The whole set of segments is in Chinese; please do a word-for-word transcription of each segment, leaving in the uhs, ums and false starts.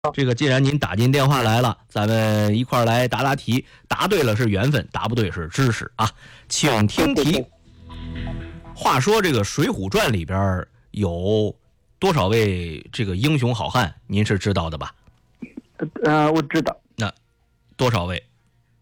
这个既然您打进电话来了，咱们一块儿来答答题。答对了是缘分，答不对是知识啊。请听题。话说这个《水浒传》里边有多少位这个英雄好汉？您是知道的吧？ 呃，我知道。 那多少位？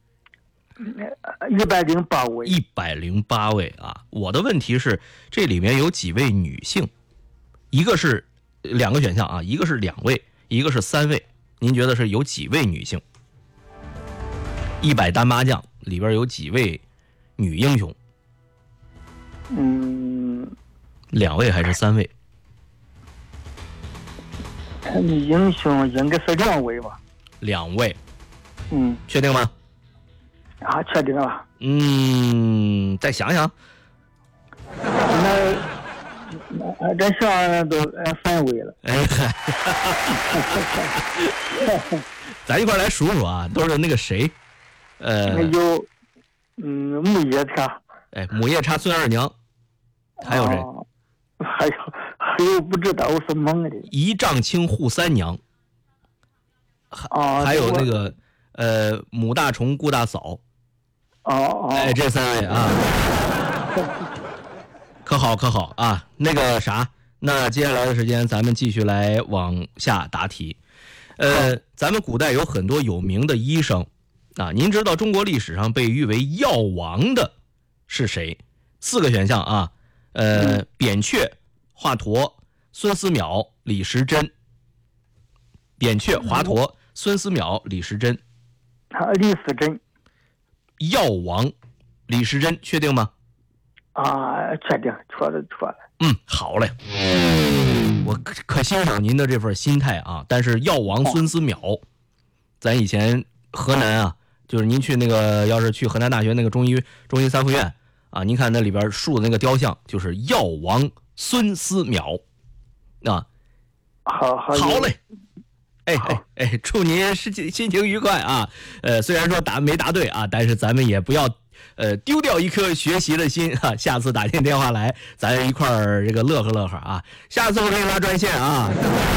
一百零八位。 一百零八位啊！我的问题是，这里面有几位女性？一个是两个选项啊，一个是两位，一个是三位。您觉得是有几位女性？一百单麻将里边有几位女英雄？ 嗯， 两位还是三位？ 女英雄应该是两位吧？ 两位。 嗯， 确定吗？ 啊，确定了。 嗯，再想想。 那那这项都三位了。 哎，咱一块来数数啊，都是那个谁？呃， 有嗯木叶叉。 哎，母夜叉孙二娘。还有谁？ 哦、还有还有不知道我是蒙的。 一丈青扈三娘。 哦， 还有那个呃母大虫顾大嫂。 哦哦， 哎，这三位啊，可好可好啊。那个啥，那接下来的时间咱们继续来往下答题。呃，咱们古代有很多有名的医生啊，您知道中国历史上被誉为药王的是谁？四个选项啊。呃，扁鹊、华佗、孙思邈、李时珍。扁鹊、华佗、孙思邈、李时珍。 啊，李时珍。 药王，李时珍，确定吗？ 啊，确定，错了错了。 嗯，好嘞。我可可欣赏您的这份心态啊。但是药王孙思邈，咱以前河南啊，就是您去那个，要是去河南大学那个中医中医三附院。啊，您看那里边竖的那个雕像，就是药王孙思邈，啊， 好好好嘞，哎哎哎，祝您心情心情愉快啊！呃，虽然说答没答对啊，但是咱们也不要呃丢掉一颗学习的心啊！下次打进电话来，咱一块儿这个乐呵乐呵啊！下次我给你拉专线啊！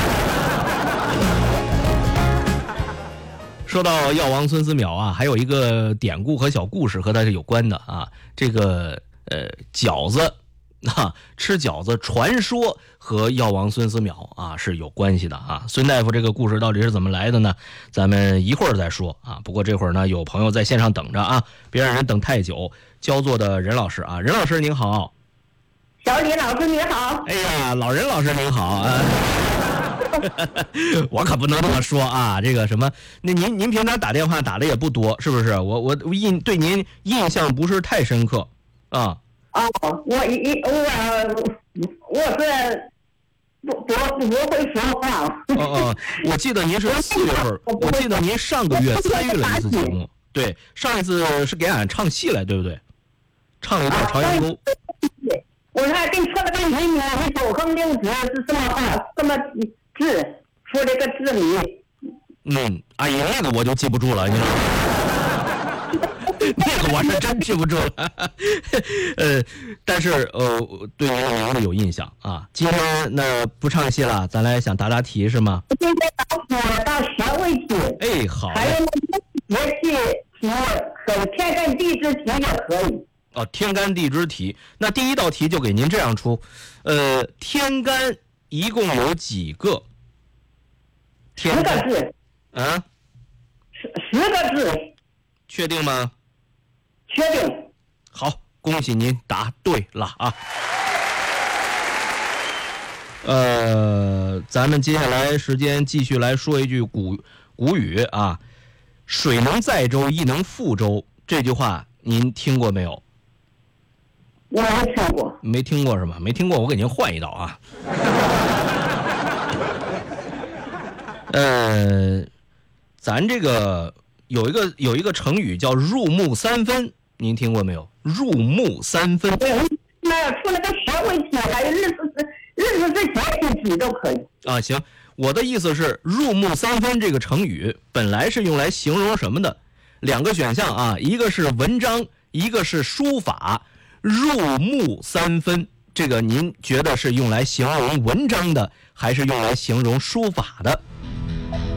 说到药王孙思邈啊，还有一个典故和小故事和他是有关的啊。这个呃饺子啊，吃饺子，传说和药王孙思邈啊是有关系的啊。孙大夫这个故事到底是怎么来的呢？咱们一会儿再说啊。不过这会儿呢，有朋友在线上等着啊，别让人等太久。焦作的任老师啊，任老师您好。 小李老师你好。 哎呀，老任老师您好啊。我可不能这么说啊！这个什么，那您您平常打电话打的也不多，是不是？我我印对您印象不是太深刻啊。 哦，我一我我是不不不会说话。 哦哦，我记得您是四月份，我记得您上个月参与了一次节目，对，上一次是给俺唱戏来，对不对？唱了一段《朝阳沟》。 我还跟说了个谜呢，你守恒令字是什么话？什么字？说这个字谜。 嗯，阿姨，那个我就记不住了，你知道吗？那个我是真记不住了。呃，但是呃，对您的名字有印象啊。今天那不唱戏了，咱来想答答题是吗？ 现在到我到学问题。 哎，好。 还有那个学习题和天干地支题也可以。 哦，天干地支题，那第一道题就给您这样出，呃，天干一共有几个？天十个字。 啊？ 十十个字。 确定吗？ 确定。 好，恭喜您答对了啊。呃，咱们接下来时间继续来说一句古古语啊，“水能载舟，亦能覆舟”这句话您听过没有？ 我没听过。 没听过是吗？没听过，我给您换一道啊。呃，咱这个有一个有一个成语叫入木三分，您听过没有？入木三分。 那除了个学问题，还有日子日子之前题都可以。 啊，行，我的意思是入木三分这个成语本来是用来形容什么的？两个选项啊，一个是文章，一个是书法。入木三分，这个您觉得是用来形容文章的，还是用来形容书法的？